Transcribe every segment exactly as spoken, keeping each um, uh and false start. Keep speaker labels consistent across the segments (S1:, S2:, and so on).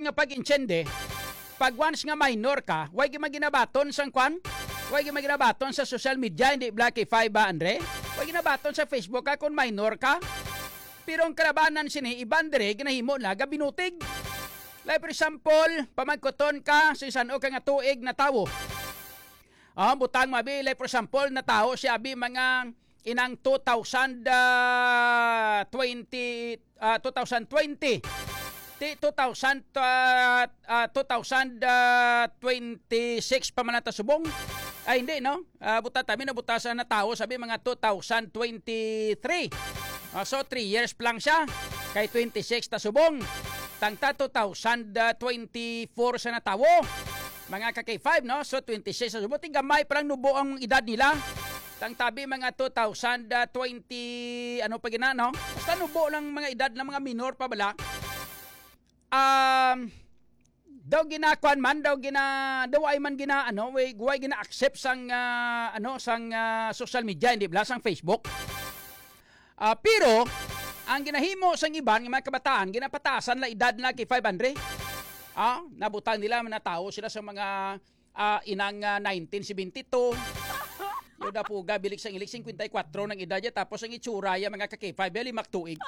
S1: nga pag-insyende, pag once nga minor ka, huwag yung maginabaton sa kwan? Huwag yung maginabaton sa social media, hindi Blacky five ba, Andre? Huwag ginabaton sa Facebook ka kung minor ka. Pero ang karabanan sini, iban dire, ginahimo na, gabinutig. Like for example, pamagkuton ka sa isang o ka nga tuig na tawo. Ah, butang mabi, like for example, na tao siya abi mga inang two thousand twenty, uh, twenty twenty. Ti two thousand, uh, uh, twenty twenty-six pa man nata subong. Ay hindi no. Uh, buta tabi na butasan na tao sabi mga two thousand twenty-three. Uh, so three years pa lang siya. Kay twenty-six ta subong. Tangta two thousand twenty-four sa natawo. Mga ka K five no. So twenty-six sa subong. Gamay pa lang nubo ang edad nila. Tangtabi mga two thousand twenty ano pa gina no. Basta nubo lang mga edad ng mga minor pa bala. Um daw ginakuan man daw gina daw ay man gina ano way way gina accept sang uh, ano sang uh, social media hindi bla sang Facebook. Uh, pero ang ginahimo sang iban ng mga kabataan ginapatasan la edad na kay five hundred. Ah, nabutang nila man na tao sila sa mga uh, inang uh, nineteen seventy-two. Yo da puga bilik sang ilik fifty-four ng edad niya tapos ang itsura ya mga ka K five limak tuig.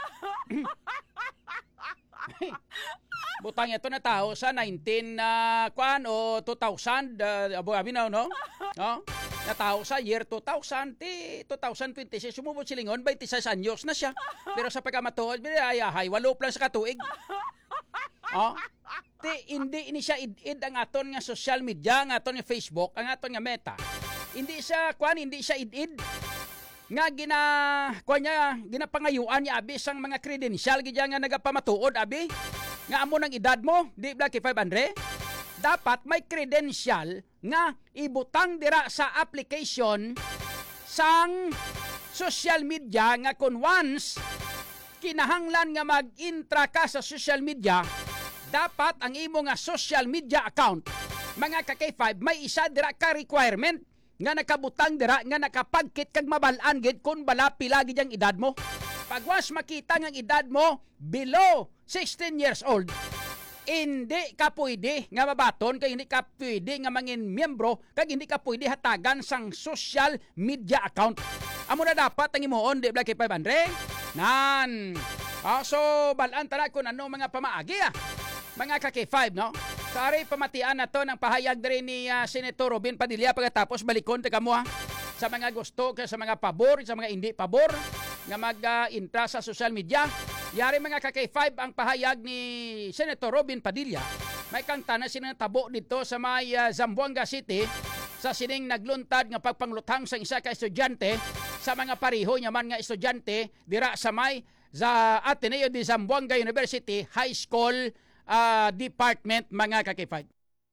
S1: Butang ito na tao sa nineteen uh, kwan o two thousand uh, abo abi na no no na tao sa year two thousand ti twenty twenty-six sumubot silingon twenty-six anyos na siya pero sa pagkamatuod ay hay walo lang sa katuig. Oh ti hindi ini siya id-id ang aton nga social media ang aton nga Facebook ang aton nga Meta hindi siya kwan hindi siya id-id nga gina kwan niya ginapangayuan niya abi sang mga credential gid nga nagapamatuod abi nga amo ng edad mo, di Blacky five hundred, dapat may credential nga ibutang dira sa application sang social media nga kung once kinahanglan nga mag-intra ka sa social media, dapat ang imo nga social media account, mga ka K five, may isa dira ka requirement nga nakabutang dira nga nakapagkit kag mabalaan gid kung bala pila gid ang edad mo. Pag was makita ng edad mo below sixteen years old, hindi ka pwede nga mabaton, kag hindi ka pwede nga mangin miyembro, kag hindi ka pwede hatagan sang social media account. Amo na dapat ang imuon, di Blacky five hundred? Nan! Oh, so, balaan tala kung ano mga pamaagi ah. Mga ka K five, no? Sorry, pamatian na to ng pahayag rin ni uh, Senator Robin Padilla pagkatapos balikon, taga mo ha. Sa mga gusto, sa mga pabor, sa mga hindi pabor, nga mag-intra uh, sa social media. Yari mga ka K five ang pahayag ni Senator Robin Padilla. May kanta na sinatabo dito sa may uh, Zamboanga City sa sining nagluntad nga pagpangluthang sa isa ka estudyante sa mga pariho niya man nga estudyante dira sa may sa Ateneo de Zamboanga University High School uh, Department mga ka K five.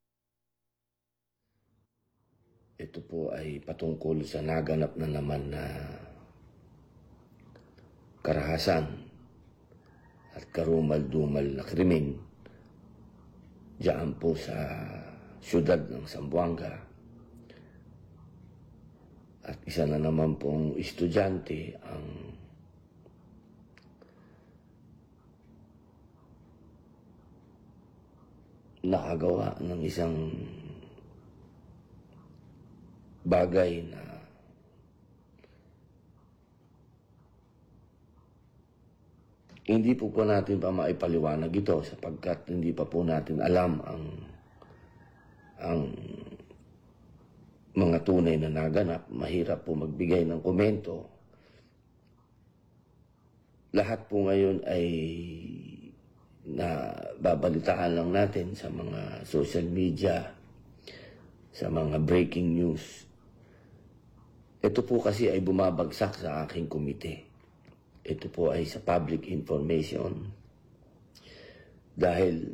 S2: Ito po ay patungkol sa naganap na naman na karahasan at karumal-dumal na krimen diyan po sa syudad ng Zamboanga. At isa na naman pong estudyante ang nakagawa ng isang bagay na hindi po po natin pa maipaliwanag ito sapagkat hindi pa po natin alam ang ang mga tunay na naganap. Mahirap po magbigay ng komento. Lahat po ngayon ay nababalitaan lang natin sa mga social media, sa mga breaking news. Ito po kasi ay bumabagsak sa aking komite. Ito po ay sa public information dahil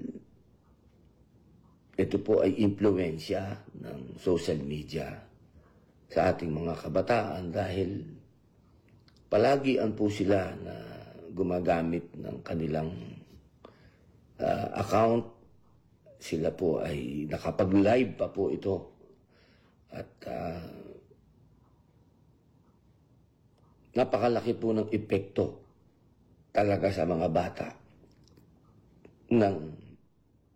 S2: ito po ay impluwensya ng social media sa ating mga kabataan dahil palagian po sila na gumagamit ng kanilang uh, account. Sila po ay nakapag-live pa po ito at uh, napakalaki po ng epekto talaga sa mga bata ng